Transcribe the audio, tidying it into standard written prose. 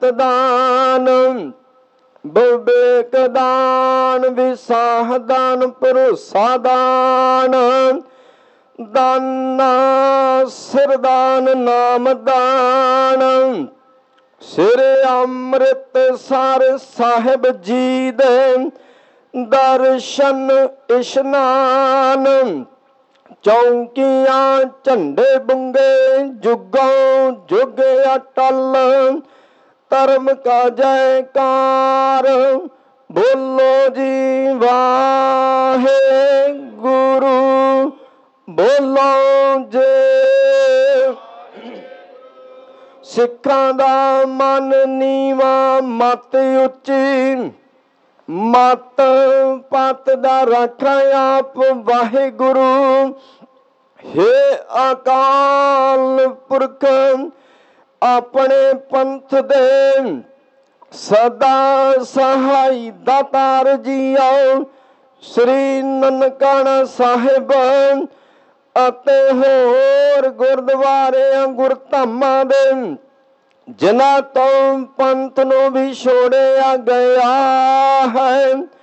ਅੰਮ੍ਰਿਤ ਦਾਨ, ਵਿਵੇਕ ਦਾਨ, ਵਿਸਾਹ ਦਾਨ, ਭਰੋਸਾ ਦਾਨ, ਦਾਨਾ ਸਿਰ ਦਾਨ, ਨਾਮ ਦਾਨ। ਸ੍ਰੀ ਅੰਮ੍ਰਿਤਸਰ ਸਾਹਿਬ ਜੀ ਦੇ ਦਰਸ਼ਨ ਇਸ਼ਨਾਨ, ਚੌਂਕੀਆਂ ਝੰਡੇ ਬੁੰਗੇ ਜੁਗੋਂ ਜੁਗ ਅਟਲ, ਧਰਮ ਕਾ ਜੈਕਾਰ ਬੋਲੋ ਜੀ ਵਾਹਿਗੁਰੂ, ਬੋਲੋ ਜੇ। ਸਿੱਖਾਂ ਦਾ ਮਨ ਨੀਵਾ, ਮਤ ਉੱਚੀ, ਮਤ ਪਤ ਦਾ ਰਾਖਾ ਆਪ ਵਾਹਿਗੁਰੂ। ਹੇ ਅਕਾਲ ਪੁਰਖ, ਆਪਣੇ ਪੰਥ ਦੇ ਸਦਾ ਸਹਾਈ ਦਾਤਾਰ ਜੀਓ। ਸ੍ਰੀ ਨਨਕਾਣਾ ਸਾਹਿਬ ਅਤੇ ਹੋਰ ਗੁਰਦੁਆਰਿਆਂ ਗੁਰਧਾਮਾਂ ਦੇ ਜਿਨ੍ਹਾਂ ਤੋਂ ਪੰਥ ਨੂੰ ਵੀ ਛੋੜਿਆ ਗਿਆ ਹੈ,